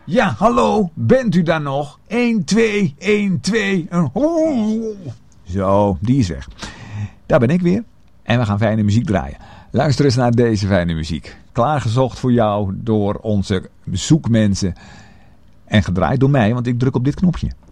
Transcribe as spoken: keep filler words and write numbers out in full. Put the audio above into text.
Ja, hallo, bent u daar nog? één, twee, één, twee. Een... Zo, die is weg. Daar ben ik weer. En we gaan fijne muziek draaien. Luister eens naar deze fijne muziek. Klaargezocht voor jou door onze zoekmensen. En gedraaid door mij, want ik druk op dit knopje.